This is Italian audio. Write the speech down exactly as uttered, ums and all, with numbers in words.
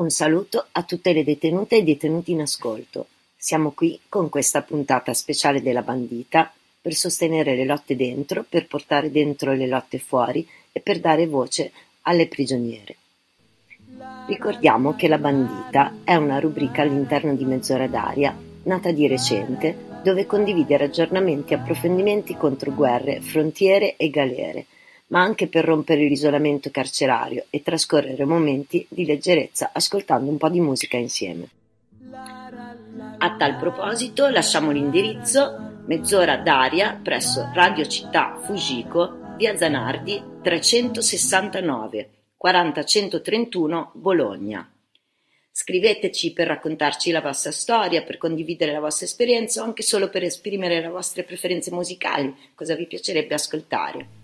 Un saluto a tutte le detenute e detenuti in ascolto. Siamo qui con questa puntata speciale della Bandita per sostenere le lotte dentro, per portare dentro le lotte fuori e per dare voce alle prigioniere. Ricordiamo che La Bandita è una rubrica all'interno di Mezz'ora d'aria, nata di recente, dove condividere aggiornamenti e approfondimenti contro guerre, frontiere e galere, ma anche per rompere l'isolamento carcerario e trascorrere momenti di leggerezza ascoltando un po' di musica insieme. A tal proposito lasciamo l'indirizzo Mezz'ora d'aria presso Radio Città Fujiko, via Zanardi trecentosessantanove, quaranta centotrentuno Bologna. Scriveteci per raccontarci la vostra storia, per condividere la vostra esperienza o anche solo per esprimere le vostre preferenze musicali, cosa vi piacerebbe ascoltare.